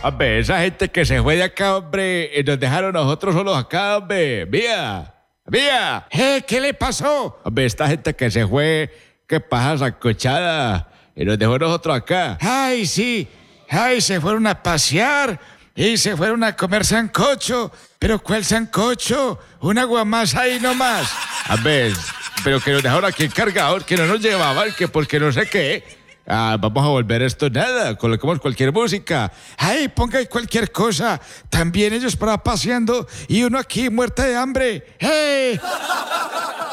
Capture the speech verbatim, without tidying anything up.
Hombre, esa gente que se fue de acá, hombre, y nos dejaron nosotros solos acá, hombre. Vía, vía. ¿Eh? ¿Qué le pasó? Hombre, esta gente que se fue, que pasa sancochada, y nos dejó nosotros acá. Ay, sí. Ay, se fueron a pasear y se fueron a comer sancocho. ¿Pero cuál sancocho? Un aguamás ahí nomás. Hombre, pero que nos dejaron aquí el cargador, que no nos llevaban, que porque no sé qué. Ah, vamos a volver esto nada, coloquemos cualquier música. Ay, ponga ahí cualquier cosa. También ellos para paseando y uno aquí muerta de hambre. ¡Hey!